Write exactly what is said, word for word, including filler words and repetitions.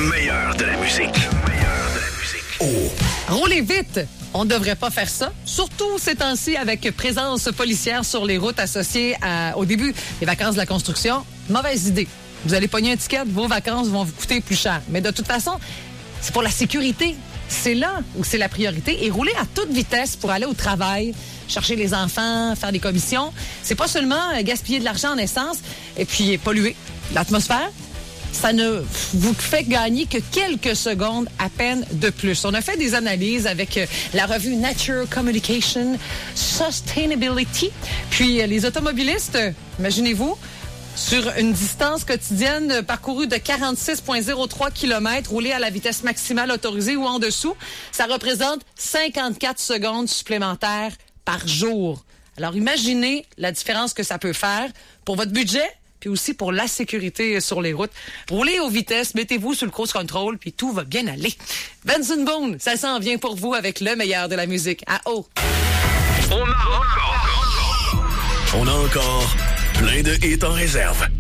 meilleur de la musique. Le meilleur de la musique. Oh. Roulez vite! On ne devrait pas faire ça, surtout ces temps-ci avec présence policière sur les routes associées à, au début des vacances de la construction. Mauvaise idée. Vous allez pogner un ticket, vos vacances vont vous coûter plus cher. Mais de toute façon, c'est pour la sécurité. C'est là où c'est la priorité. Et rouler à toute vitesse pour aller au travail, chercher les enfants, faire des commissions, c'est pas seulement gaspiller de l'argent en essence et puis polluer l'atmosphère. Ça ne vous fait gagner que quelques secondes à peine de plus. On a fait des analyses avec la revue Nature Communication Sustainability. Puis les automobilistes, imaginez-vous, sur une distance quotidienne parcourue de quarante-six virgule zéro trois kilomètres, rouler à la vitesse maximale autorisée ou en dessous, ça représente cinquante-quatre secondes supplémentaires par jour. Alors imaginez la différence que ça peut faire pour votre budget, puis aussi pour la sécurité sur les routes. Roulez aux vitesses, mettez-vous sur le cruise control, puis tout va bien aller. Benson Boone, ça s'en vient pour vous avec le meilleur de la musique. À haut. On a encore, on a encore plein de hits en réserve.